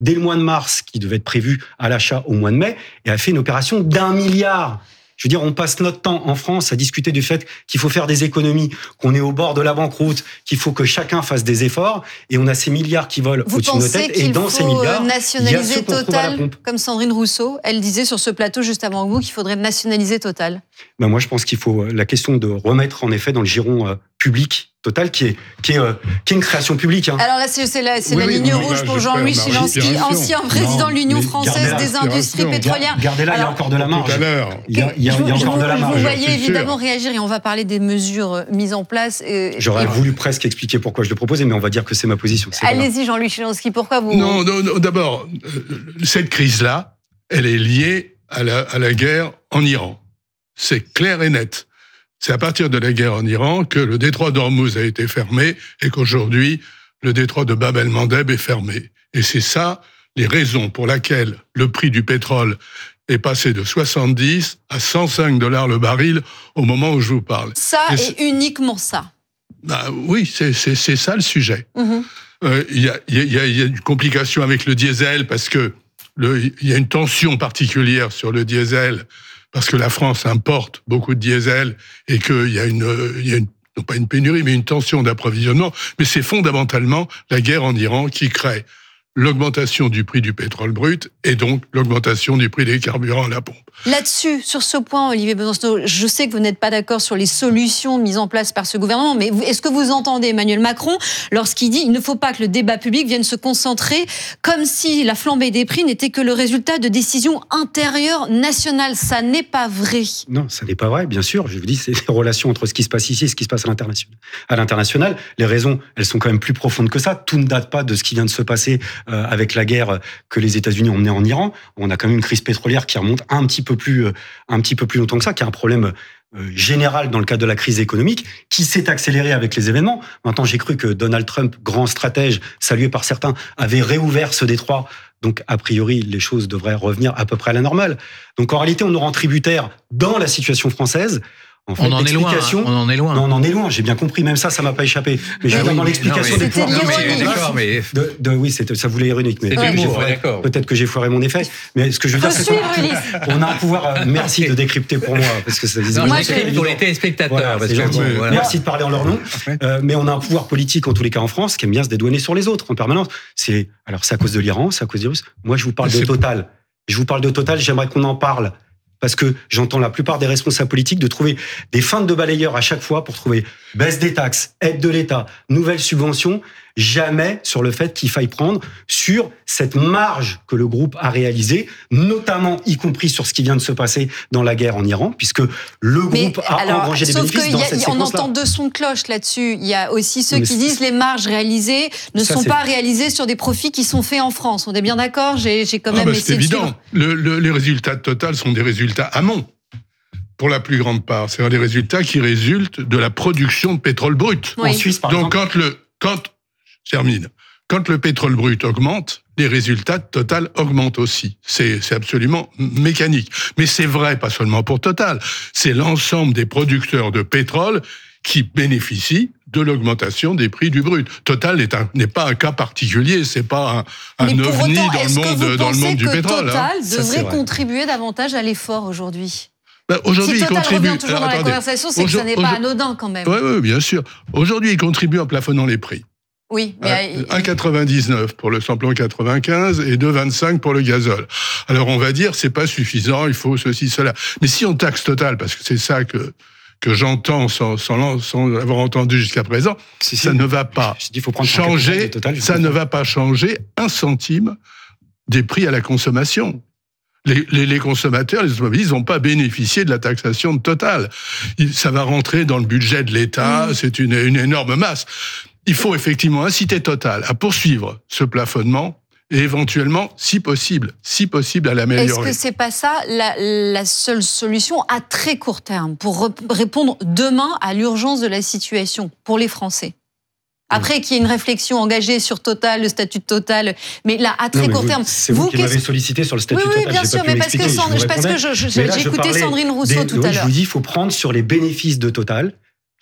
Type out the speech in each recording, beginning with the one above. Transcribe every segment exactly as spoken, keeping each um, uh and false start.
dès le mois de mars, qui devait être prévu à l'achat au mois de mai, et a fait une opération d'un milliard. Je veux dire, on passe notre temps en France à discuter du fait qu'il faut faire des économies, qu'on est au bord de la banqueroute, qu'il faut que chacun fasse des efforts, et on a ces milliards qui volent Vous au-dessus de nos têtes, et dans ces milliards, nationaliser il y a Total, comme Sandrine Rousseau, elle disait sur ce plateau juste avant vous qu'il faudrait nationaliser Total. Ben moi, je pense qu'il faut la question de remettre en effet dans le giron euh, public Total, qui est qui est euh, qui est une création publique. Hein. Alors là, c'est, c'est la, c'est oui, la oui, ligne oui, rouge là, pour Jean-Louis Chilansky, ancien président de l'Union française des industries pétrolières. Gardez-la, il y a encore de la marge. Tout à l'heure. Il y a, il y a, il y a encore de la marge. Vous voyez évidemment réagir et on va parler des mesures mises en place. Et, J'aurais et... voulu presque expliquer pourquoi je le proposais, mais on va dire que c'est ma position. C'est Allez-y, Jean-Louis Chilansky, pourquoi vous... Non, non, non d'abord, cette crise-là, elle est liée à la, à la guerre en Iran. C'est clair et net. C'est à partir de la guerre en Iran que le détroit d'Ormuz a été fermé et qu'aujourd'hui, le détroit de Bab el-Mandeb est fermé. Et c'est ça, les raisons pour lesquelles le prix du pétrole est passé de soixante-dix à cent cinq dollars le baril au moment où je vous parle. Ça et, et uniquement ça. Bah oui, c'est, c'est, c'est ça le sujet. Mm-hmm. Euh, y a, y a, y a une complication avec le diesel parce que le, y a une tension particulière sur le diesel parce que la France importe beaucoup de diesel et qu'il y a une, il y a une, non pas une pénurie, mais une tension d'approvisionnement. Mais c'est fondamentalement la guerre en Iran qui crée l'augmentation du prix du pétrole brut et donc l'augmentation du prix des carburants à la pompe. Là-dessus, sur ce point, Olivier Besancenot, je sais que vous n'êtes pas d'accord sur les solutions mises en place par ce gouvernement, mais est-ce que vous entendez Emmanuel Macron lorsqu'il dit qu'il ne faut pas que le débat public vienne se concentrer comme si la flambée des prix n'était que le résultat de décisions intérieures nationales? Ça n'est pas vrai. Non, ça n'est pas vrai, bien sûr. Je vous dis, c'est les relations entre ce qui se passe ici et ce qui se passe à l'international. À l'international, les raisons, elles sont quand même plus profondes que ça. Tout ne date pas de ce qui vient de se passer euh, avec la guerre que les États-Unis ont menée en Iran. On a quand même une crise pétrolière qui remonte un petit peu plus, euh, un petit peu plus longtemps que ça, qui est un problème euh, général dans le cadre de la crise économique, qui s'est accéléré avec les événements. Maintenant, j'ai cru que Donald Trump, grand stratège, salué par certains, avait réouvert ce détroit. Donc, a priori, les choses devraient revenir à peu près à la normale. Donc, en réalité, on nous rend tributaires dans la situation française. En fait, on en est loin. Hein, on en est loin. Non, on en est loin. J'ai bien compris. Même ça, ça m'a pas échappé. Mais je veux dire, dans l'explication des pouvoirs. D'accord, mais de, de, oui, c'était, ça voulait ironique, mais ouais, j'ai foiré, peut-être que j'ai foiré mon effet. Mais ce que je veux dire, c'est qu'on a un pouvoir. Euh, merci de décrypter pour moi, parce que ça. Non, moi, je pour les téléspectateurs. Voilà, parce c'est gentil. Que, voilà. Merci de parler en leur nom. Euh, mais on a un pouvoir politique en tous les cas en France qui aime bien se dédouaner sur les autres en permanence. C'est alors c'est à cause de l'Iran, c'est à cause des Russes. Moi, je vous parle de Total. Je vous parle de Total. J'aimerais qu'on en parle. Parce que j'entends la plupart des responsables politiques de trouver des feintes de balayeur à chaque fois pour trouver baisse des taxes, aide de l'État, nouvelles subventions, jamais sur le fait qu'il faille prendre sur cette marge que le groupe a réalisée, notamment y compris sur ce qui vient de se passer dans la guerre en Iran, puisque le Mais groupe a alors, engrangé des bénéfices que dans y a, cette on séquence-là. entend deux sons de cloche là-dessus. Il y a aussi ceux Mais qui disent les marges réalisées ne ça, sont c'est... pas réalisées sur des profits qui sont faits en France. On est bien d'accord? J'ai, j'ai quand même ah bah, essayé c'est évident. de le, le, les résultats de Total sont des résultats amont. Pour la plus grande part, c'est des résultats qui résultent de la production de pétrole brut. Oui. En Suisse, par Donc exemple. quand le quand je termine, quand le pétrole brut augmente, les résultats de Total augmentent aussi. C'est c'est absolument mécanique. Mais c'est vrai pas seulement pour Total, c'est l'ensemble des producteurs de pétrole qui bénéficient de l'augmentation des prix du brut. Total n'est, un, n'est pas un cas particulier, c'est pas un, un ovni autant, dans le monde dans le monde du pétrole. Total hein. devrait contribuer davantage à l'effort aujourd'hui? Ben, aujourd'hui, si Total il contribue. revient toujours Alors, dans attendez. la conversation, c'est que ça n'est pas anodin quand même. Oui, oui, bien sûr. Aujourd'hui, il contribue en plafonnant les prix. Oui, mais un virgule quatre-vingt-dix-neuf pour le samplon quatre-vingt-quinze et deux virgule vingt-cinq pour le gazole. Alors on va dire c'est pas suffisant, il faut ceci, cela. Mais si on taxe Total, parce que c'est ça que que j'entends sans, sans, sans avoir entendu jusqu'à présent, si, si. ça ne va pas dit, faut prendre changer, Total, ça ne va pas changer un centime des prix à la consommation. Les, les, les consommateurs, les automobilistes n'ont pas bénéficié de la taxation de Total. Ça va rentrer dans le budget de l'État, mmh. c'est une, une énorme masse. Il faut effectivement inciter Total à poursuivre ce plafonnement et éventuellement, si possible, si possible, à l'améliorer. Est-ce que c'est pas ça la, la seule solution à très court terme pour re- répondre demain à l'urgence de la situation pour les Français? Après qu'il y ait une réflexion engagée sur Total, le statut de Total, mais là, à très non, court vous, terme... C'est vous, vous qui m'avez sollicité sur le statut oui, de oui, Total. bien sûr, mais parce que, Sandrine, parce que je, je, j'ai écouté Sandrine Rousseau des, tout oui, à l'heure. Je vous dis, il faut prendre sur les bénéfices de Total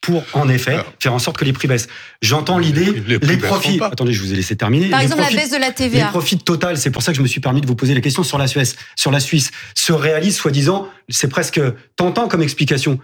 pour, en effet, Alors, faire en sorte que les prix baissent. J'entends l'idée, les les, prix profits... baisseront pas. Attendez, je vous ai laissé terminer. Par les exemple, profits, la baisse de la T V les A. profits de Total, c'est pour ça que je me suis permis de vous poser la question sur la Suisse, sur la Suisse, se réalisent, soi-disant, c'est presque tentant comme explication.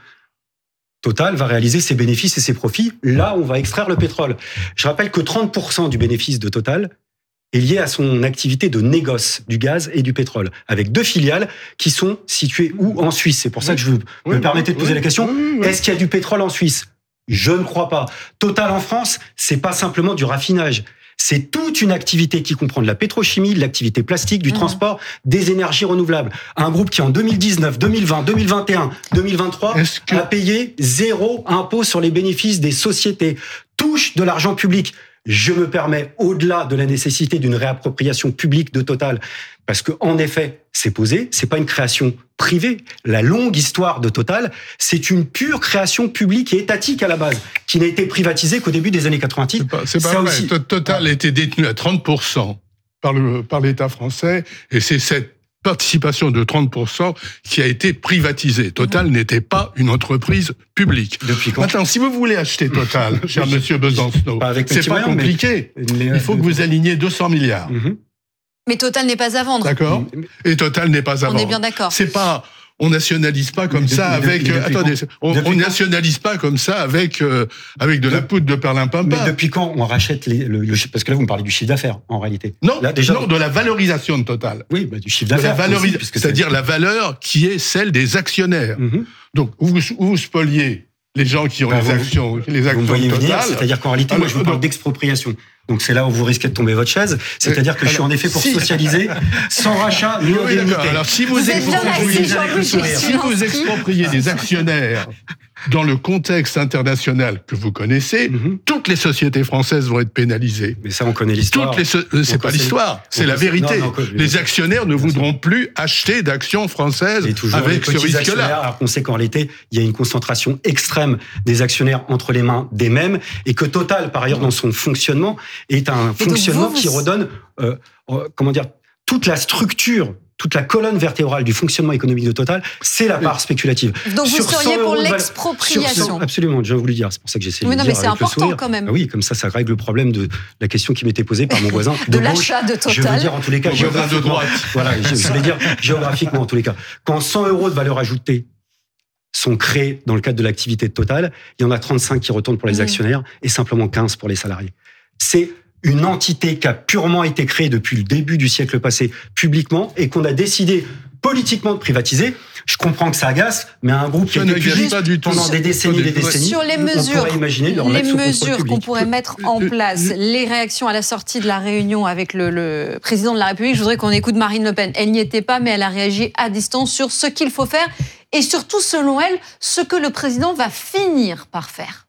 Total va réaliser ses bénéfices et ses profits là où on va extraire le pétrole. Je rappelle que trente pour cent du bénéfice de Total est lié à son activité de négoce du gaz et du pétrole, avec deux filiales qui sont situées où en Suisse. C'est pour ça que je vous, oui, me permettez de poser oui, la question. oui, oui. Est-ce qu'il y a du pétrole en Suisse? Je ne crois pas. Total en France, c'est pas simplement du raffinage. C'est toute une activité qui comprend de la pétrochimie, de l'activité plastique, du Mmh. transport, des énergies renouvelables. Un groupe qui en deux mille dix-neuf, deux mille vingt, deux mille vingt et un, deux mille vingt-trois Est-ce que- a payé zéro impôt sur les bénéfices des sociétés, touche de l'argent public. Je me permets, au-delà de la nécessité d'une réappropriation publique de Total, parce que en effet, c'est posé, c'est pas une création privée. La longue histoire de Total, c'est une pure création publique et étatique à la base, qui n'a été privatisée qu'au début des années quatre-vingt-dix. C'est pas, c'est pas Ça vrai. aussi. Total était détenu à trente pour cent par le par l'État français, et c'est cette participation de trente pour cent qui a été privatisée. Total n'était pas une entreprise publique. Depuis quand? Maintenant, si vous voulez acheter Total, cher Monsieur Besancenot, Pas avec c'est petit pas moyen, mais- compliqué. Mais, Il faut que vous aligniez deux cents milliards. Mhm. Mais Total n'est pas à vendre. D'accord? Et Total n'est pas à On vendre. est bien d'accord. C'est pas, on nationalise pas comme Mais ça depuis- avec, mais euh, depuis attendez, quand on, Depuis on quand nationalise pas comme ça avec, euh, avec de la De- poudre de Mais perlimpinpin. depuis quand on rachète les, le, le- parce que là vous me parlez du chiffre d'affaires en réalité. Non, Là, déjà, non, de la valorisation de Total. oui, bah, du chiffre De la d'affaires. valoris- aussi, puisque c'est-à-dire la valeur qui est celle des actionnaires. Mhm. Donc, vous, vous spoliez les gens qui ont Bah, les vous- actions, les Vous me actions voyez de venir, Total. c'est-à-dire qu'en réalité, moi, je vous Alors, parle donc- d'expropriation. Donc c'est là où vous risquez de tomber votre chaise. C'est-à-dire que je suis en effet pour si. socialiser, sans rachat ni Oui, oui, indemnité. d'accord. Alors, si vous, Vous êtes bien expropriez- assis, Jean-Louis, je suis si vous inscrit. expropriez des actionnaires dans le contexte international que vous connaissez, Mhm. toutes les sociétés françaises vont être pénalisées. Mais ça, on connaît l'histoire. Toutes les so- euh, c'est On pas connaît- l'histoire, c'est on la connaît- vérité. non, non, bien les sûr. actionnaires ne Bien sûr. voudront plus acheter d'actions françaises Et toujours les avec ce petits actionnaires, risque-là. alors qu'on sait qu'en réalité, il y a une concentration extrême des actionnaires entre les mains des mêmes, et que Total, par ailleurs, dans son fonctionnement, est un donc fonctionnement vous, qui vous- redonne, euh, euh, comment dire, toute la structure, toute la colonne vertébrale du fonctionnement économique de Total, c'est la part spéculative. Donc vous Sur cent seriez pour euros de valeur- l'expropriation. sur cent Absolument, je viens vous le dire. C'est pour ça que j'essaie de Oui, le non, dire mais c'est avec le important sourire. quand même. Ah oui, comme ça, ça règle le problème de la question qui m'était posée par mon voisin De gauche. l'achat de Je veux Total. dire, en tous les cas, Mon voisin de géographiquement. droite. Voilà, je je voulais dire géographiquement, en tous les cas. Quand cent euros de valeur ajoutée sont créés dans le cadre de l'activité de Total, il y en a trente-cinq qui retournent pour les Mmh. actionnaires et simplement quinze pour les salariés. C'est une entité qui a purement été créée depuis le début du siècle passé publiquement et qu'on a décidé politiquement de privatiser. Je comprends que ça agace, mais un groupe qui a Ça été n'agace public pas du tout. pendant des décennies et des Attendez, décennies, Sur les on mesures, pourrait imaginer de le les remettre sous contrôle mesures qu'on public. pourrait mettre en place, les réactions à la sortie de la réunion avec le, le président de la République, je voudrais qu'on écoute Marine Le Pen. Elle n'y était pas, mais elle a réagi à distance sur ce qu'il faut faire et surtout, selon elle, ce que le président va finir par faire.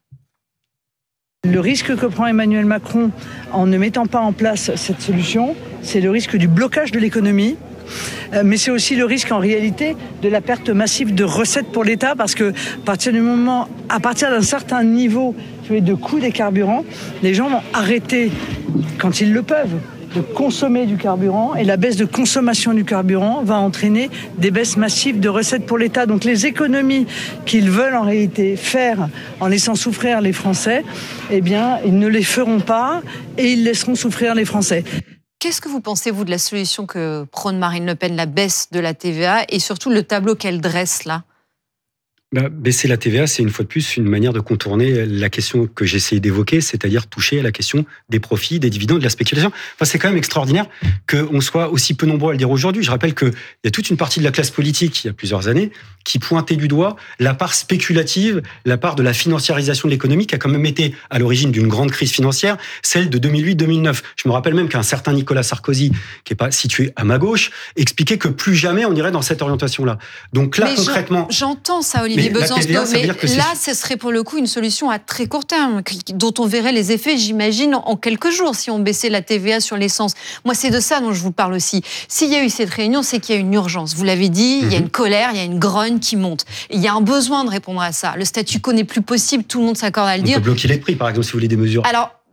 Le risque que prend Emmanuel Macron en ne mettant pas en place cette solution, c'est le risque du blocage de l'économie. Euh, Mais c'est aussi le risque en réalité de la perte massive de recettes pour l'État parce que à partir du moment, à partir d'un certain niveau de coût des carburants, les gens vont arrêter, quand ils le peuvent, de consommer du carburant et la baisse de consommation du carburant va entraîner des baisses massives de recettes pour l'État. Donc les économies qu'ils veulent en réalité faire en laissant souffrir les Français, eh bien, ils ne les feront pas et ils laisseront souffrir les Français. Qu'est-ce que vous pensez, vous, de la solution que prône Marine Le Pen, la baisse de la T V A et surtout le tableau qu'elle dresse là? Bah, baisser la T V A, c'est une fois de plus une manière de contourner la question que j'essayais d'évoquer, c'est-à-dire toucher à la question des profits, des dividendes, de la spéculation. Enfin, c'est quand même extraordinaire qu'on soit aussi peu nombreux à le dire aujourd'hui. Je rappelle qu'il y a toute une partie de la classe politique, il y a plusieurs années, qui pointait du doigt la part spéculative, la part de la financiarisation de l'économie, qui a quand même été à l'origine d'une grande crise financière, celle de deux mille huit deux mille neuf. Je me rappelle même qu'un certain Nicolas Sarkozy, qui n'est pas situé à ma gauche, expliquait que plus jamais on irait dans cette orientation-là. Donc là, Mais concrètement... j'entends ça, Olivier Mais la Besancenot, T V A, ça veut mais dire que c'est- là, ce serait pour le coup une solution à très court terme, qui- dont on verrait les effets, j'imagine, en quelques jours, si on baissait la T V A sur l'essence. Moi, c'est de ça dont je vous parle aussi. S'il y a eu cette réunion, c'est qu'il y a une urgence. Vous l'avez dit, il y a une colère, il y a une grogne qui monte. Il y a un besoin de répondre à ça. Le statu quo n'est plus possible, tout le monde s'accorde à le On dire. peut bloquer les prix, par exemple, si vous voulez des mesures. Alors,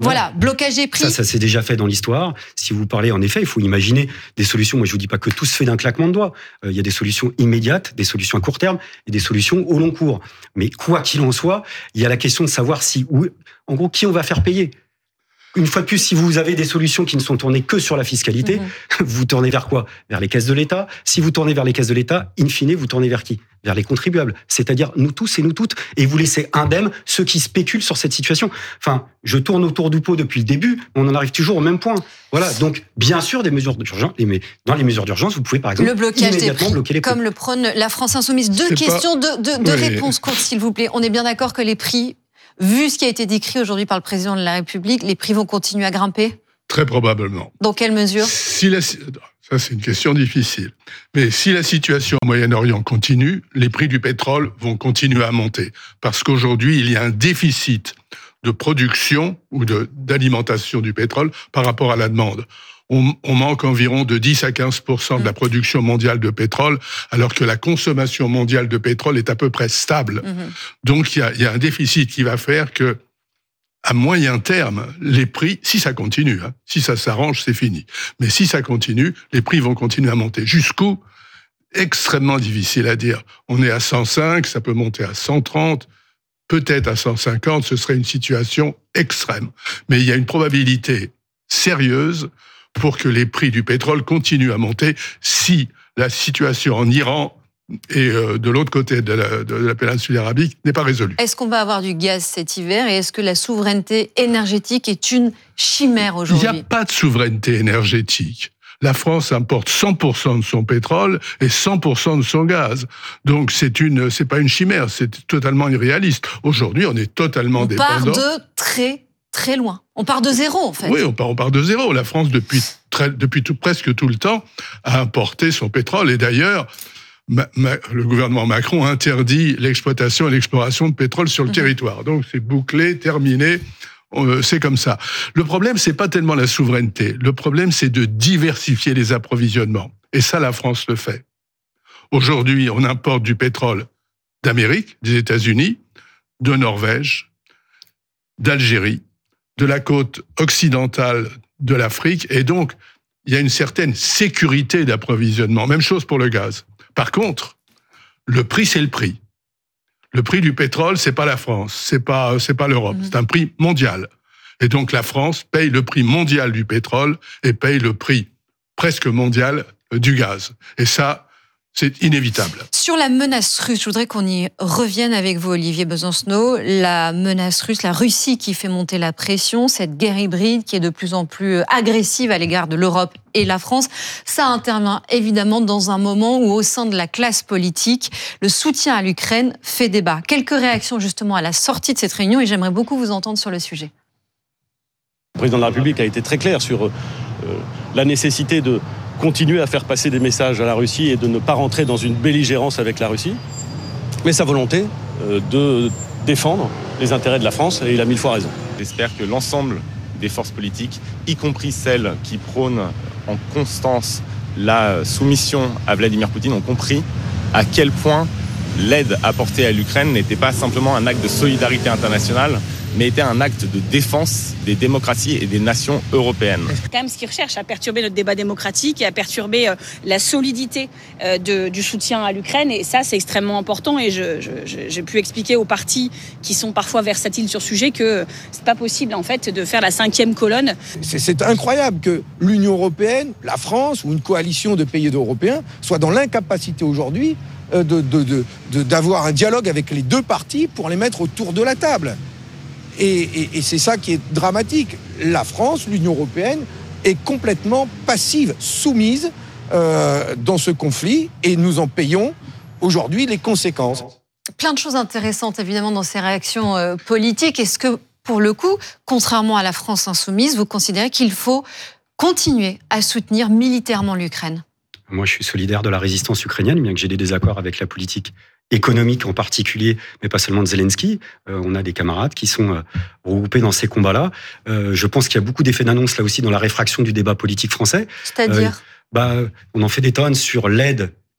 Voilà, blocage des prix. Ça, ça s'est déjà fait dans l'histoire. Si vous parlez, en effet, il faut imaginer des solutions. Moi, je vous dis pas que tout se fait d'un claquement de doigts. Euh, il y a des solutions immédiates, des solutions à court terme et des solutions au long cours. Mais quoi qu'il en soit, il y a la question de savoir si, où, en gros, qui on va faire payer. Une fois de plus, si vous avez des solutions qui ne sont tournées que sur la fiscalité, mmh. vous tournez vers quoi ? Vers les caisses de l'État. Si vous tournez vers les caisses de l'État, in fine, vous tournez vers qui ? Vers les contribuables. C'est-à-dire nous tous et nous toutes. Et vous laissez indemnes ceux qui spéculent sur cette situation. Enfin, je tourne autour du pot depuis le début, on en arrive toujours au même point. Voilà. Donc, bien sûr, des mesures d'urgence. Mais dans les mesures d'urgence, vous pouvez, par exemple, le blocage immédiatement des prix, bloquer les prix. Comme le prône la France Insoumise. Deux C'est questions, pas... de, de, de oui. réponses courtes, s'il vous plaît. On est bien d'accord que les prix, vu ce qui a été décrit aujourd'hui par le président de la République, les prix vont continuer à grimper ? Très probablement. Dans quelle mesure ? Si la... Ça, c'est une question difficile. Mais si la situation au Moyen-Orient continue, les prix du pétrole vont continuer à monter. Parce qu'aujourd'hui, il y a un déficit de production ou de, d'alimentation du pétrole par rapport à la demande. On, on manque environ de dix à quinze pour cent de la production mondiale de pétrole, alors que la consommation mondiale de pétrole est à peu près stable. Mmh. Donc, il y a, il y a un déficit qui va faire que, à moyen terme, les prix, si ça continue, hein, si ça s'arrange, c'est fini. Mais si ça continue, les prix vont continuer à monter. Jusqu'où ? Extrêmement difficile à dire. On est à cent cinq, ça peut monter à cent trente, peut-être à cent cinquante, ce serait une situation extrême. Mais il y a une probabilité sérieuse pour que les prix du pétrole continuent à monter si la situation en Iran et euh, de l'autre côté de la, de la péninsule arabique n'est pas résolue. Est-ce qu'on va avoir du gaz cet hiver et est-ce que la souveraineté énergétique est une chimère aujourd'hui ? Il n'y a pas de souveraineté énergétique. La France importe cent pour cent de son pétrole et cent pour cent de son gaz. Donc c'est une, c'est pas une chimère, c'est totalement irréaliste. Aujourd'hui, on est totalement on dépendant. On part de très très loin. On part de zéro en fait. Oui, on part, on part de zéro. La France depuis très, depuis tout, presque tout le temps a importé son pétrole et d'ailleurs. Ma, ma, le gouvernement Macron interdit l'exploitation et l'exploration de pétrole sur le mmh. territoire. Donc c'est bouclé, terminé, euh, c'est comme ça. Le problème, c'est pas tellement la souveraineté. Le problème, c'est de diversifier les approvisionnements. Et ça, la France le fait. Aujourd'hui, on importe du pétrole d'Amérique, des États-Unis, de Norvège, d'Algérie, de la côte occidentale de l'Afrique. Et donc, il y a une certaine sécurité d'approvisionnement. Même chose pour le gaz. Par contre, le prix, c'est le prix. Le prix du pétrole, c'est pas la France, c'est pas, c'est pas l'Europe, mmh. c'est un prix mondial. Et donc la France paye le prix mondial du pétrole et paye le prix presque mondial du gaz. Et ça, c'est inévitable. Sur la menace russe, je voudrais qu'on y revienne avec vous, Olivier Besancenot. La menace russe, la Russie qui fait monter la pression, cette guerre hybride qui est de plus en plus agressive à l'égard de l'Europe et la France, ça intervient évidemment dans un moment où, au sein de la classe politique, le soutien à l'Ukraine fait débat. Quelques réactions justement à la sortie de cette réunion et j'aimerais beaucoup vous entendre sur le sujet. Le président de la République a été très clair sur euh, la nécessité de continuer à faire passer des messages à la Russie et de ne pas rentrer dans une belligérance avec la Russie, mais sa volonté euh, de défendre les intérêts de la France, et il a mille fois raison. J'espère que l'ensemble des forces politiques, y compris celles qui prônent en constance la soumission à Vladimir Poutine, ont compris à quel point l'aide apportée à l'Ukraine n'était pas simplement un acte de solidarité internationale, mais était un acte de défense des démocraties et des nations européennes. C'est quand même ce qu'ils recherchent, à perturber notre débat démocratique et à perturber euh, la solidité euh, de, du soutien à l'Ukraine. Et ça, c'est extrêmement important. Et je, je, j'ai pu expliquer aux partis qui sont parfois versatiles sur ce sujet que c'est pas possible, en fait, de faire la cinquième colonne. C'est, c'est incroyable que l'Union européenne, la France ou une coalition de pays européens soit dans l'incapacité aujourd'hui euh, de, de, de, de, d'avoir un dialogue avec les deux parties pour les mettre autour de la table. Et, et, et c'est ça qui est dramatique. La France, l'Union européenne, est complètement passive, soumise euh, dans ce conflit, et nous en payons aujourd'hui les conséquences. Plein de choses intéressantes, évidemment, dans ces réactions euh, politiques. Est-ce que, pour le coup, contrairement à la France insoumise, vous considérez qu'il faut continuer à soutenir militairement l'Ukraine ? Moi, je suis solidaire de la résistance ukrainienne, bien que j'ai des désaccords avec la politique économique en particulier, mais pas seulement de Zelensky. Euh, on a des camarades qui sont euh, regroupés dans ces combats-là. Euh, je pense qu'il y a beaucoup d'effets d'annonce là aussi dans la réfraction du débat politique français. C'est-à-dire euh, bah, on en fait des tonnes sur l'aide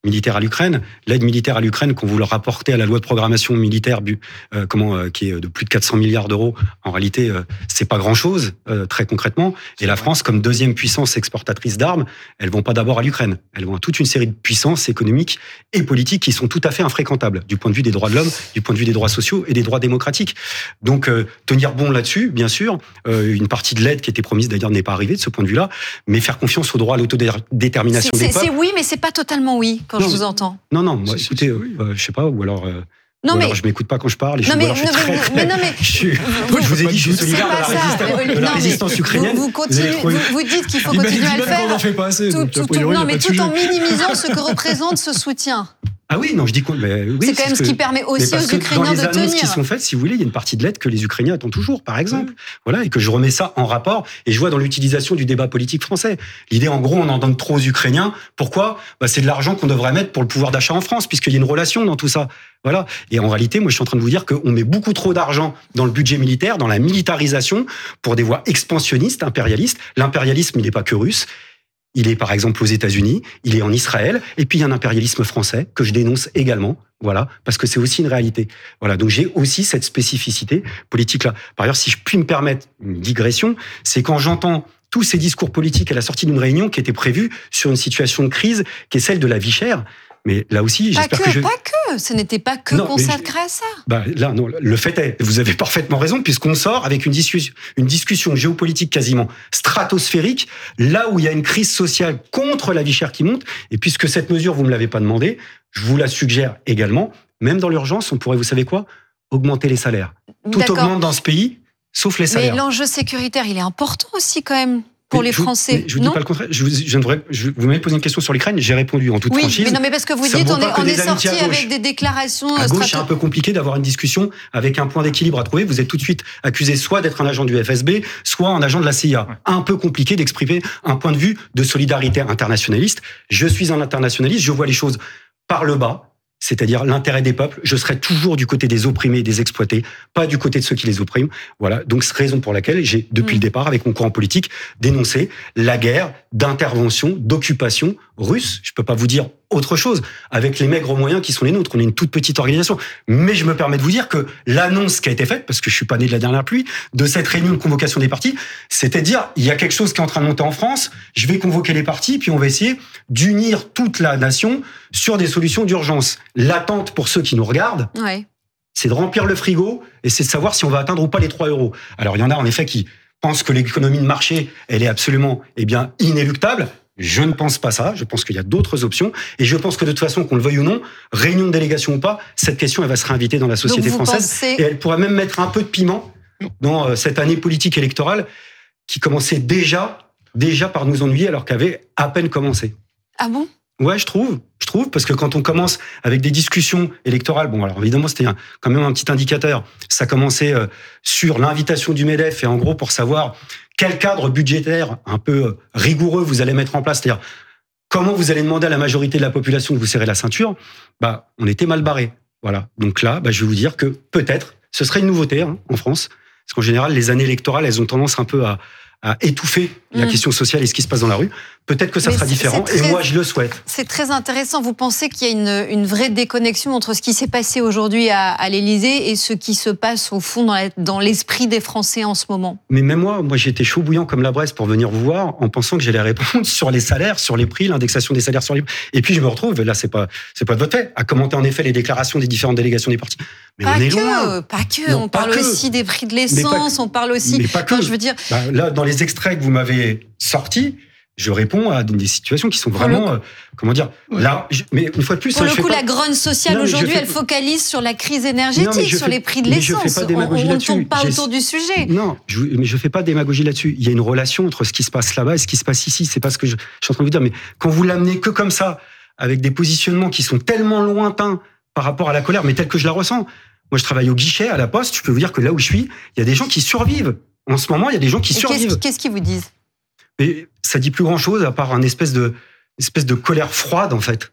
militaire à l'Ukraine. L'aide militaire à l'Ukraine, qu'on vous le rapportez à la loi de programmation militaire, euh, comment, euh, qui est de plus de quatre cents milliards d'euros, en réalité, euh, c'est pas grand-chose, euh, très concrètement. Et la France, comme deuxième puissance exportatrice d'armes, elles vont pas d'abord à l'Ukraine. Elles vont à toute une série de puissances économiques et politiques qui sont tout à fait infréquentables, du point de vue des droits de l'homme, du point de vue des droits sociaux et des droits démocratiques. Donc, euh, tenir bon là-dessus, bien sûr. Euh, une partie de l'aide qui était promise, d'ailleurs, n'est pas arrivée de ce point de vue-là. Mais faire confiance au droit à l'autodétermination des peuples. C'est oui, mais c'est pas totalement oui. Quand non, je vous entends. Non, non, moi, écoutez, euh, je sais pas, ou alors, euh, non, ou mais... alors je m'écoute pas quand je parle, et je, non, mais, alors, je suis non, très, mais, très, mais non, mais... je, suis, vous, je vous ai dit, je suis solidaire de la, résistance, de la résistance ukrainienne. Vous, vous, continuez, vous, vous dites qu'il faut continuer à le faire, on en fait pas assez, tout, donc, tout, tout, non, mais tout en minimisant ce que représente ce soutien. Ah oui, non, je dis quoi mais oui, c'est quand même ce qui permet aussi aux Ukrainiens de tenir. Dans les annonces qui sont faites, si vous voulez, il y a une partie de l'aide que les Ukrainiens attendent toujours, par exemple. Mmh. Voilà, et que je remets ça en rapport, et je vois dans l'utilisation du débat politique français. L'idée, en gros, on en donne trop aux Ukrainiens. Pourquoi ? Bah, c'est de l'argent qu'on devrait mettre pour le pouvoir d'achat en France, puisqu'il y a une relation dans tout ça. Voilà. Et en réalité, moi, je suis en train de vous dire qu'on met beaucoup trop d'argent dans le budget militaire, dans la militarisation, pour des voies expansionnistes, impérialistes. L'impérialisme, il n'est pas que russe. Il est par exemple aux États-Unis, il est en Israël, et puis il y a un impérialisme français que je dénonce également, voilà, parce que c'est aussi une réalité. Voilà, donc j'ai aussi cette spécificité politique-là. Par ailleurs, si je puis me permettre une digression, c'est quand j'entends tous ces discours politiques à la sortie d'une réunion qui était prévue sur une situation de crise qui est celle de la vie chère. Mais là aussi, pas j'espère que, que je... Pas que, ce n'était pas que non, consacré à ça. Bah, là, non, le fait est, vous avez parfaitement raison, puisqu'on sort avec une discussion, une discussion géopolitique quasiment stratosphérique, là où il y a une crise sociale contre la vie chère qui monte, et puisque cette mesure, vous ne me l'avez pas demandé, je vous la suggère également, même dans l'urgence, on pourrait, vous savez quoi, augmenter les salaires. Tout augmente dans ce pays, sauf les salaires. Mais l'enjeu sécuritaire, il est important aussi quand même. Pour mais les je vous, Français, je vous dis non pas le contraire. Je vous, je devrais, je, vous m'avez posé une question sur l'Ukraine, j'ai répondu en toute oui, franchise. Oui, mais non, mais parce que vous ça dites, on est, on est sorti avec des déclarations. À gauche, c'est un peu compliqué d'avoir une discussion avec un point d'équilibre à trouver. Vous êtes tout de suite accusé soit d'être un agent du F S B, soit un agent de la C I A. Ouais. Un peu compliqué d'exprimer un point de vue de solidarité internationaliste. Je suis un internationaliste, je vois les choses par le bas. C'est-à-dire l'intérêt des peuples, je serai toujours du côté des opprimés et des exploités, pas du côté de ceux qui les oppriment. Voilà, donc c'est raison pour laquelle j'ai, depuis mmh. le départ, avec mon courant politique, dénoncé la guerre d'intervention, d'occupation russe. Je peux pas vous dire autre chose, avec les maigres moyens qui sont les nôtres. On est une toute petite organisation. Mais je me permets de vous dire que l'annonce qui a été faite, parce que je suis pas né de la dernière pluie, de cette réunion de convocation des partis, c'était de dire, il y a quelque chose qui est en train de monter en France, je vais convoquer les partis, puis on va essayer d'unir toute la nation sur des solutions d'urgence. L'attente pour ceux qui nous regardent, ouais. c'est de remplir le frigo et c'est de savoir si on va atteindre ou pas les trois euros. Alors, il y en a en effet qui pensent que l'économie de marché, elle est absolument, eh bien, inéluctable. Je ne pense pas ça. Je pense qu'il y a d'autres options. Et je pense que de toute façon, qu'on le veuille ou non, réunion de délégation ou pas, cette question, elle va se réinviter dans la société française. Pensez... Et elle pourra même mettre un peu de piment dans cette année politique électorale qui commençait déjà, déjà par nous ennuyer alors qu'elle avait à peine commencé. Ah bon ? Ouais, je trouve. Je trouve, parce que quand on commence avec des discussions électorales, bon, alors évidemment, c'était un, quand même un petit indicateur. Ça commençait euh, sur l'invitation du MEDEF et en gros, pour savoir quel cadre budgétaire un peu rigoureux vous allez mettre en place, c'est-à-dire comment vous allez demander à la majorité de la population de vous serrer la ceinture, bah, on était mal barré. Voilà. Donc là, bah, je vais vous dire que peut-être, ce serait une nouveauté hein, en France, parce qu'en général, les années électorales, elles ont tendance un peu à, à étouffer la mmh. question sociale et ce qui se passe dans la rue. Peut-être que ça Mais sera différent, très, et moi, je le souhaite. C'est très intéressant. Vous pensez qu'il y a une, une vraie déconnexion entre ce qui s'est passé aujourd'hui à, à l'Élysée et ce qui se passe, au fond, dans, la, dans l'esprit des Français en ce moment ? Mais même moi, moi, j'étais chaud bouillant comme la braise pour venir vous voir, en pensant que j'allais répondre sur les salaires, sur les prix, l'indexation des salaires sur les prix. Et puis, je me retrouve, là, c'est pas, c'est pas de votre fait, à commenter en effet les déclarations des différentes délégations des partis. Mais pas on est que, loin. Pas que, non, on pas parle que. aussi des prix de l'essence, on parle aussi... Mais pas que. Non, je veux dire... Bah, là, dans les extraits que vous m'avez sortis, je réponds à des situations qui sont vraiment, euh, comment dire, là, je, mais une fois de plus... Pour ça, le je coup, fais la pas... grogne sociale non, aujourd'hui, fais... elle focalise sur la crise énergétique, non, sur fais... les prix de mais l'essence. Je fais pas on on ne tourne pas autour du sujet. Non, je, mais je fais pas démagogie là-dessus. Il y a une relation entre ce qui se passe là-bas et ce qui se passe ici. C'est pas ce que je, je suis en train de vous dire. Mais quand vous l'amenez que comme ça, avec des positionnements qui sont tellement lointains par rapport à la colère, mais telle que je la ressens... Moi, je travaille au guichet, à la poste. Je peux vous dire que là où je suis, il y a des gens qui survivent. En ce moment, il y a des gens qui Et survivent. Qu'est-ce, qu'est-ce qu'ils vous disent ? Mais ça dit plus grand-chose à part une espèce de, espèce de colère froide, en fait.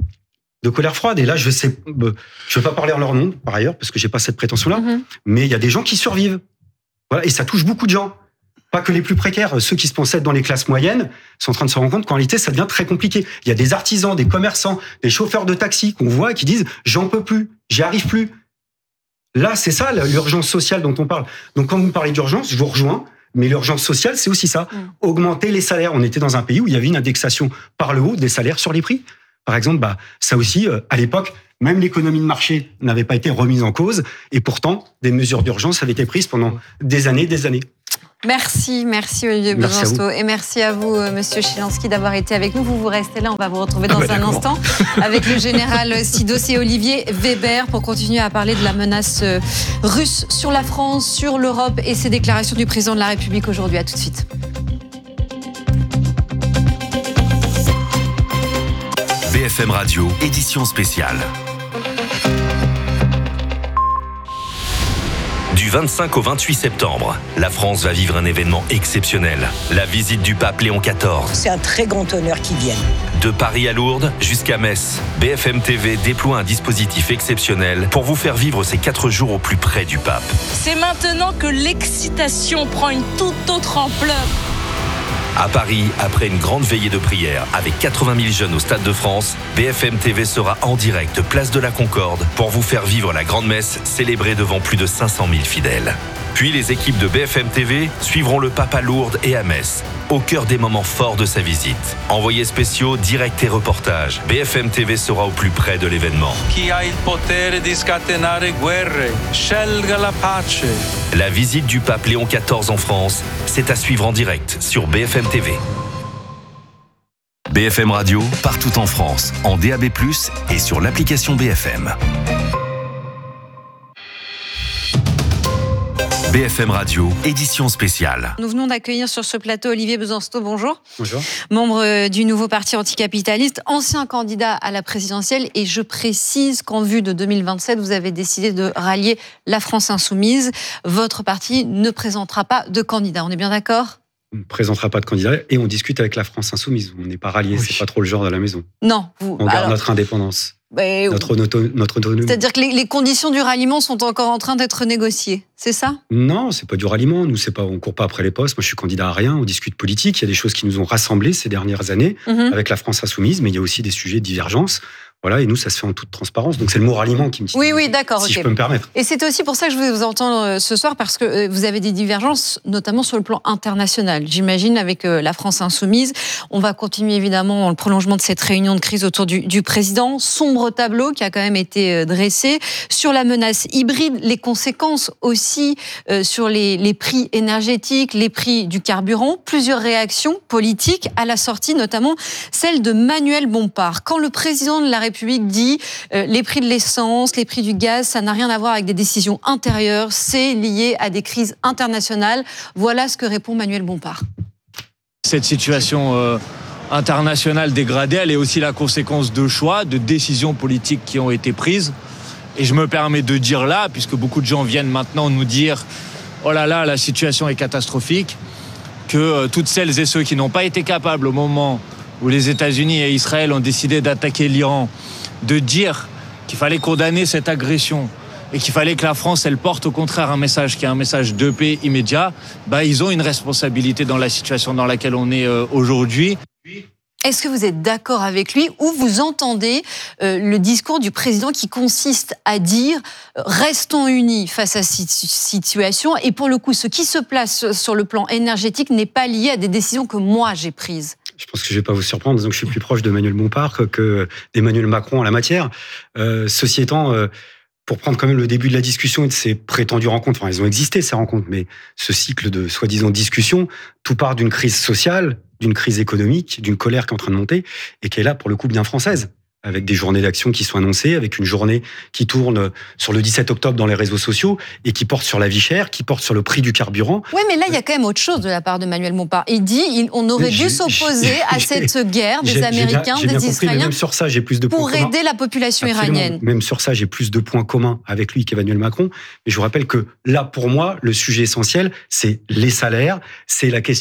De colère froide. Et là, je sais, je vais pas parler en leur nom, par ailleurs, parce que j'ai pas cette prétention-là. Mm-hmm. Mais il y a des gens qui survivent. Voilà. Et ça touche beaucoup de gens. Pas que les plus précaires, ceux qui se pensaient être dans les classes moyennes sont en train de se rendre compte qu'en réalité, ça devient très compliqué. Il y a des artisans, des commerçants, des chauffeurs de taxi qu'on voit et qui disent « j'en peux plus, j'y arrive plus ». Là, c'est ça l'urgence sociale dont on parle. Donc quand vous me parlez d'urgence, je vous rejoins, mais l'urgence sociale, c'est aussi ça. Mmh. Augmenter les salaires. On était dans un pays où il y avait une indexation par le haut des salaires sur les prix. Par exemple, bah, ça aussi, euh, à l'époque, même l'économie de marché n'avait pas été remise en cause. Et pourtant, des mesures d'urgence avaient été prises pendant des années des années. Merci, merci Olivier Besancenot. Et merci à vous, Monsieur Chilansky, d'avoir été avec nous. Vous, vous restez là, on va vous retrouver dans ah bah un instant avec le général Sidos et Olivier Weber pour continuer à parler de la menace russe sur la France, sur l'Europe et ces déclarations du président de la République aujourd'hui. À tout de suite. B F M Radio, édition spéciale. Du vingt-cinq au vingt-huit septembre, la France va vivre un événement exceptionnel. La visite du pape Léon quatorze. C'est un très grand honneur qu'il vienne. De Paris à Lourdes jusqu'à Metz, B F M T V déploie un dispositif exceptionnel pour vous faire vivre ces quatre jours au plus près du pape. C'est maintenant que l'excitation prend une toute autre ampleur. À Paris, après une grande veillée de prière avec quatre-vingt mille jeunes au Stade de France, B F M T V sera en direct place de la Concorde pour vous faire vivre la grande messe célébrée devant plus de cinq cent mille fidèles. Puis les équipes de B F M T V suivront le pape à Lourdes et à Metz, au cœur des moments forts de sa visite. Envoyés spéciaux, direct et reportages, B F M T V sera au plus près de l'événement. Chi ha il potere di scatenare guerre, scelga la pace. La visite du pape Léon quatorze en France, c'est à suivre en direct sur B F M T V. B F M Radio, partout en France, en D A B plus, et sur l'application B F M. B F M Radio, édition spéciale. Nous venons d'accueillir sur ce plateau Olivier Besancenot, bonjour. Bonjour. Membre du nouveau parti anticapitaliste, ancien candidat à la présidentielle. Et je précise qu'en vue de deux mille vingt-sept, vous avez décidé de rallier la France Insoumise. Votre parti ne présentera pas de candidat, on est bien d'accord ? On ne présentera pas de candidat et on discute avec la France Insoumise. On n'est pas ralliés, oui. C'est pas trop le genre de la maison. Non. Vous, on garde alors... notre indépendance. Mais... Notre, auto, notre autonomie. C'est-à-dire que les, les conditions du ralliement sont encore en train d'être négociées, c'est ça ? Non, c'est pas du ralliement. Nous, c'est pas, on court pas après les postes. Moi, je suis candidat à rien. On discute politique. Il y a des choses qui nous ont rassemblés ces dernières années mm-hmm. avec la France Insoumise, mais il y a aussi des sujets de divergence. Voilà, et nous, ça se fait en toute transparence. Donc, c'est le mot ralliement qui me dit. Oui, oui, d'accord. Si okay. je peux me permettre. Et c'est aussi pour ça que je voulais vous entendre ce soir, parce que vous avez des divergences, notamment sur le plan international. J'imagine, avec la France Insoumise. On va continuer, évidemment, dans le prolongement de cette réunion de crise autour du, du président. Sombre tableau qui a quand même été dressé. Sur la menace hybride, les conséquences aussi euh, sur les, les prix énergétiques, les prix du carburant. Plusieurs réactions politiques à la sortie, notamment celle de Manuel Bompard. Quand le président de la République République dit euh, les prix de l'essence, les prix du gaz, ça n'a rien à voir avec des décisions intérieures, c'est lié à des crises internationales. Voilà ce que répond Manuel Bompard. Cette situation euh, internationale dégradée, elle est aussi la conséquence de choix, de décisions politiques qui ont été prises. Et je me permets de dire là, puisque beaucoup de gens viennent maintenant nous dire « Oh là là, la situation est catastrophique », que euh, toutes celles et ceux qui n'ont pas été capables au moment où les États-Unis et Israël ont décidé d'attaquer l'Iran, de dire qu'il fallait condamner cette agression et qu'il fallait que la France, elle porte au contraire un message qui est un message de paix immédiat, bah, ils ont une responsabilité dans la situation dans laquelle on est euh, aujourd'hui. Est-ce que vous êtes d'accord avec lui ou vous entendez euh, le discours du président qui consiste à dire euh, restons unis face à cette situation et pour le coup, ce qui se place sur le plan énergétique n'est pas lié à des décisions que moi j'ai prises? Je pense que je ne vais pas vous surprendre, disons que je suis plus proche de Manuel Bompard que, que d'Emmanuel Macron en la matière. Euh, ceci étant, euh, pour prendre quand même le début de la discussion et de ces prétendues rencontres, enfin, elles ont existé ces rencontres, mais ce cycle de soi-disant discussion, tout part d'une crise sociale, d'une crise économique, d'une colère qui est en train de monter et qui est là pour le coup bien française, avec des journées d'action qui sont annoncées, avec une journée qui tourne sur le dix-sept octobre dans les réseaux sociaux et qui porte sur la vie chère, qui porte sur le prix du carburant. Oui, mais là, il y a quand même autre chose de la part de Manuel Bompard. Il dit il, on aurait dû s'opposer à cette guerre des Américains, j'ai bien, j'ai bien des compris, Israéliens, même sur ça, j'ai plus de pour points aider communs. la population Absolument. iranienne. Même sur ça, j'ai plus de points communs avec lui qu'Emmanuel Macron. Mais je vous rappelle que là, pour moi, le sujet essentiel, c'est les salaires, c'est la question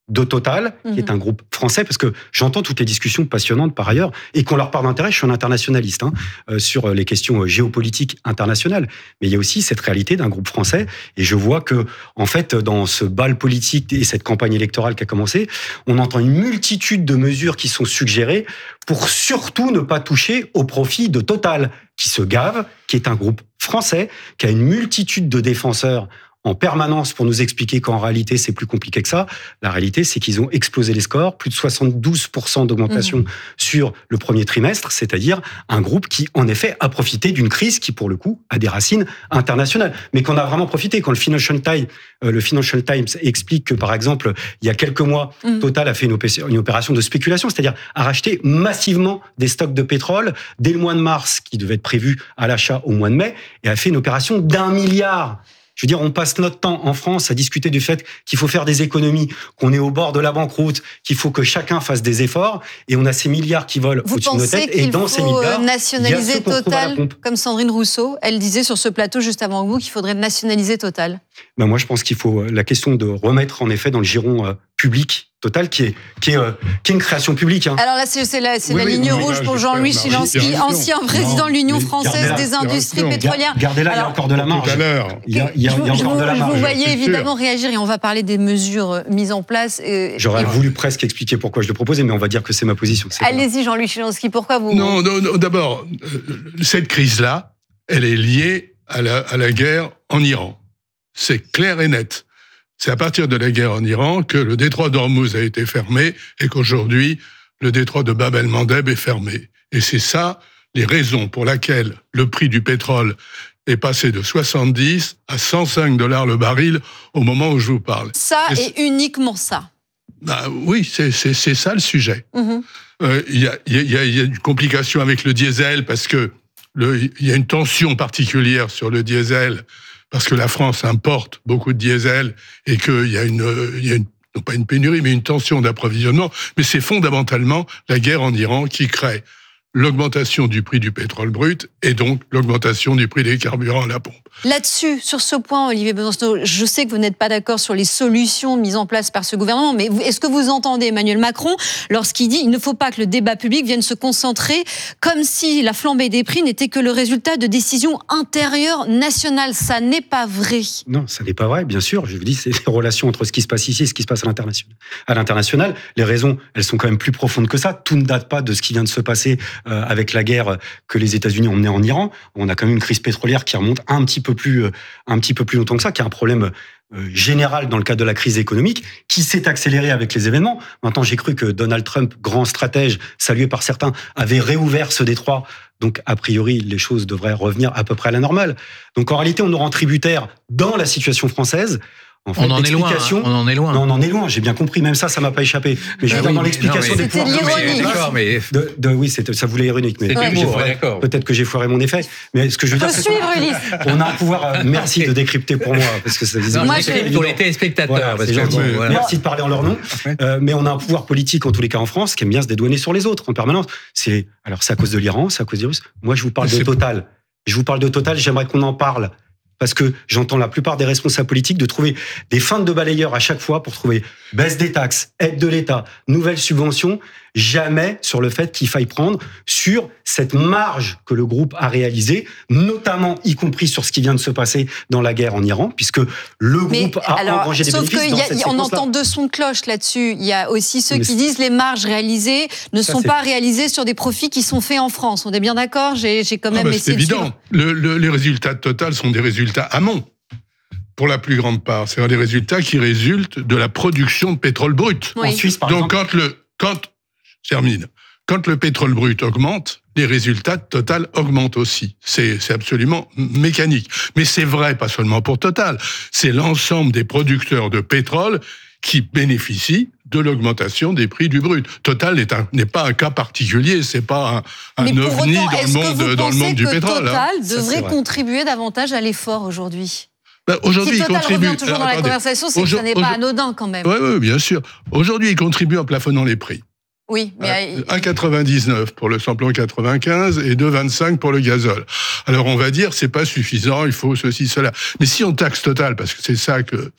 de Total, qui est un groupe français, parce que j'entends toutes les discussions passionnantes par ailleurs, et qu'on leur part d'intérêt, je suis un internationaliste, hein, euh, sur les questions géopolitiques internationales. Mais il y a aussi cette réalité d'un groupe français, et je vois que, en fait, dans ce bal politique et cette campagne électorale qui a commencé, on entend une multitude de mesures qui sont suggérées pour surtout ne pas toucher au profit de Total, qui se gave, qui est un groupe français, qui a une multitude de défenseurs en permanence pour nous expliquer qu'en réalité, c'est plus compliqué que ça. La réalité, c'est qu'ils ont explosé les scores, plus de soixante-douze pour cent d'augmentation mmh. sur le premier trimestre, c'est-à-dire un groupe qui, en effet, a profité d'une crise qui, pour le coup, a des racines internationales, mais qu'on a vraiment profité. Quand le Financial Times, euh, le Financial Times explique que, par exemple, il y a quelques mois, mmh. Total a fait une, opé- une opération de spéculation, c'est-à-dire a racheté massivement des stocks de pétrole dès le mois de mars, qui devait être prévu à l'achat au mois de mai, et a fait une opération d'un milliard. Je veux dire, on passe notre temps en France à discuter du fait qu'il faut faire des économies, qu'on est au bord de la banqueroute, qu'il faut que chacun fasse des efforts, et on a ces milliards qui volent Vous au-dessus de nos têtes. Et dans ces milliards, nationaliser Total, comme Sandrine Rousseau, elle disait sur ce plateau juste avant vous qu'il faudrait nationaliser Total. Ben moi, je pense qu'il faut la question de remettre en effet dans le giron euh, public Total, qui est, qui est, euh, qui est une création publique. Hein. Alors là, c'est, c'est la, c'est oui, la oui, ligne oui, rouge là, pour Jean-Louis Chilansky, ancien président de l'Union française des industries pétrolières. Gardez là, il y a encore de la marge. Tout à l'heure. Il y a, il y a, il y a encore de la marge. Vous voyez évidemment réagir, et on va parler des mesures mises en place. Et, J'aurais et voulu vous... presque expliquer pourquoi je le proposais, mais on va dire que c'est ma position. C'est Allez-y, Jean-Louis Chilansky, pourquoi vous... Non, non, non d'abord, cette crise-là, elle est liée à la, à la guerre en Iran. C'est clair et net. C'est à partir de la guerre en Iran que le détroit d'Ormuz a été fermé et qu'aujourd'hui, le détroit de Bab el-Mandeb est fermé. Et c'est ça, les raisons pour lesquelles le prix du pétrole est passé de soixante-dix à cent cinq dollars le baril au moment où je vous parle. Ça et, et uniquement ça. Bah oui, c'est, c'est, c'est ça le sujet. Il mm-hmm. euh, y, a, y, a, y a une complication avec le diesel parce que le, y a une tension particulière sur le diesel parce que la France importe beaucoup de diesel et qu'il y a une, il y a une, non pas une pénurie, mais une tension d'approvisionnement. Mais c'est fondamentalement la guerre en Iran qui crée l'augmentation du prix du pétrole brut et donc l'augmentation du prix des carburants à la pompe. Là-dessus, sur ce point, Olivier Besancenot, je sais que vous n'êtes pas d'accord sur les solutions mises en place par ce gouvernement, mais est-ce que vous entendez Emmanuel Macron lorsqu'il dit qu'il ne faut pas que le débat public vienne se concentrer comme si la flambée des prix n'était que le résultat de décisions intérieures nationales? Ça n'est pas vrai. Non, ça n'est pas vrai, bien sûr. Je vous dis, c'est les relations entre ce qui se passe ici et ce qui se passe à l'international. À l'international, les raisons, elles sont quand même plus profondes que ça. Tout ne date pas de ce qui vient de se passer euh, avec la guerre que les États-Unis ont menée en Iran. On a quand même une crise pétrolière qui remonte un petit peu plus, un petit peu plus longtemps que ça, qui est un problème général dans le cadre de la crise économique, qui s'est accéléré avec les événements. Maintenant, j'ai cru que Donald Trump, grand stratège, salué par certains, avait réouvert ce détroit. Donc, a priori, les choses devraient revenir à peu près à la normale. Donc, en réalité, on nous rend tributaires dans la situation française. En fait, on en est loin. On en est loin. Non, on en est loin. J'ai bien compris. Même ça, ça m'a pas échappé. Mais je veux dire, dans l'explication des pouvoirs. C'était d'accord, mais de, de, oui, c'était, ça voulait ironique. Mais ouais. j'ai foiré, peut-être que j'ai foiré mon effet. Mais ce que je veux dire, c'est qu'on a un pouvoir. Euh, merci de décrypter pour moi, parce que ça. Non, moi, je pour les téléspectateurs. Voilà, parce que bon, voilà. Merci de parler en leur nom. Euh, mais on a un pouvoir politique en tous les cas en France qui aime bien se dédouaner sur les autres en permanence. C'est alors c'est à cause de l'Iran, c'est à cause des Russes. Moi, je vous parle de Total. Je vous parle de Total. J'aimerais qu'on en parle. Parce que j'entends la plupart des responsables politiques de trouver des feintes de balayeur à chaque fois pour trouver baisse des taxes, aide de l'État, nouvelles subventions, jamais sur le fait qu'il faille prendre sur cette marge que le groupe a réalisée, notamment y compris sur ce qui vient de se passer dans la guerre en Iran, puisque le groupe Mais a alors, engrangé des sauf bénéfices dans que cette a, on entend deux sons de cloche là-dessus. Il y a aussi ceux Mais qui disent les marges réalisées ne ça, sont c'est... pas réalisées sur des profits qui sont faits en France. On est bien d'accord? J'ai, j'ai quand même ah bah, essayé c'est évident. Le, le, les résultats de Total sont des résultats amont. Pour la plus grande part, c'est des résultats qui résultent de la production de pétrole brut. Oui. En Suisse, par Donc, exemple. quand le, quand, je termine. Quand le pétrole brut augmente, les résultats de Total augmentent aussi. C'est, c'est absolument mécanique. Mais c'est vrai, pas seulement pour Total. C'est l'ensemble des producteurs de pétrole qui bénéficient de l'augmentation des prix du brut. Total n'est, un, n'est pas un cas particulier, c'est pas un, un ovni autant, dans le monde, dans le monde du pétrole. Total hein. devrait Ça, contribuer davantage à l'effort aujourd'hui. Ben, aujourd'hui, si Total il contribue. revient toujours dans la conversation, c'est Aujourd... que ça n'est pas anodin quand même. Oui, oui, bien sûr. Aujourd'hui, il contribue en plafonnant les prix. Oui, mais un virgule quatre-vingt-dix-neuf pour le samplon quatre-vingt-quinze et deux virgule vingt-cinq pour le gazole. Alors on va dire c'est pas suffisant, il faut ceci, cela. Mais si on taxe Total, parce que c'est ça que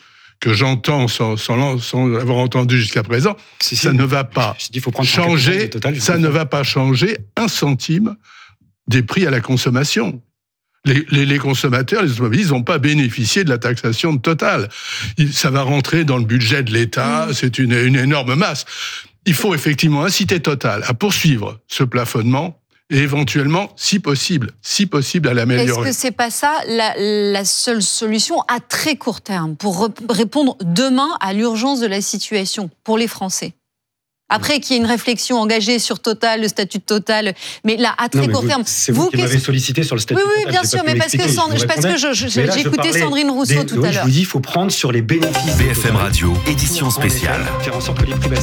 que j'entends sans, sans, sans avoir entendu jusqu'à présent, si, ça si. ne va pas dis, faut prendre changer, total, ça ne va pas changer un centime des prix à la consommation. Les, les, les consommateurs, les automobilistes n'ont pas bénéficié de la taxation de Total. Ça va rentrer dans le budget de l'État, mmh. c'est une, une énorme masse. Il faut effectivement inciter Total à poursuivre ce plafonnement et éventuellement, si possible, si possible, à l'améliorer. Est-ce que c'est pas ça la, la seule solution à très court terme pour re- répondre demain à l'urgence de la situation pour les Français ? Après qu'il y ait une réflexion engagée sur Total, le statut de Total, mais là, à très non, court vous, terme... C'est vous, vous qui m'avez sollicité sur le statut oui, de Total. Oui, bien sûr, mais parce que, Sand... parce que je, je, là, j'ai écouté Sandrine Rousseau des, tout oui, à l'heure. Je vous dis, il faut prendre sur les bénéfices. B F M Radio, édition spéciale. Faire en sorte que les prix baissent.